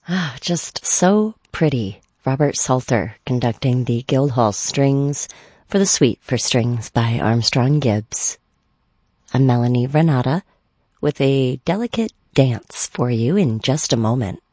Ah, just so pretty. Robert Salter conducting the Guildhall Strings for the Suite for Strings by Armstrong Gibbs. I'm Melanie Renata with a delicate dance for you in just a moment.